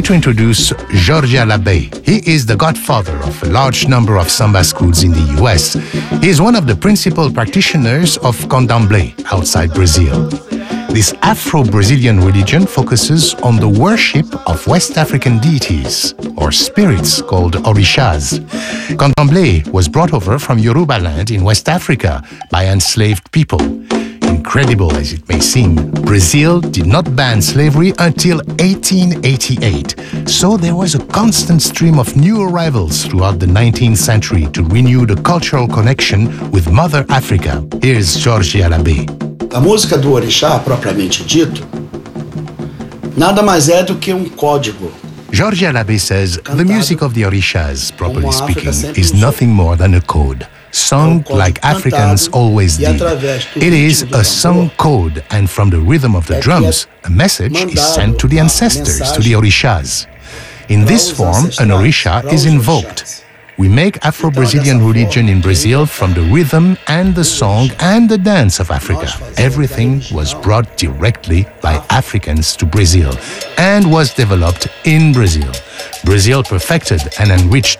me to introduce Jorge Alabé. He is the godfather of a large number of samba schools in the US. He is one of the principal practitioners of candomblé outside Brazil. This Afro-Brazilian religion focuses on the worship of West African deities, or spirits called orishas. Candomblé was brought over from Yoruba land in West Africa by enslaved people. Incredible as it may seem, Brazil did not ban slavery until 1888. So there was a constant stream of new arrivals throughout the 19th century to renew the cultural connection with Mother Africa. Here's Jorge Alabé. A música do orixá, propriamente dito, nada mais é do que código. Jorge Alabé says the music of the orishas, properly speaking, is nothing more than a code, sung like Africans always did. It is a sung code, and from the rhythm of the drums, a message is sent to the ancestors, to the orishas. In this form, an orisha is invoked. We make Afro-Brazilian religion in Brazil from the rhythm and the song and the dance of Africa. Everything was brought directly by Africans to Brazil and was developed in Brazil. Brazil perfected and enriched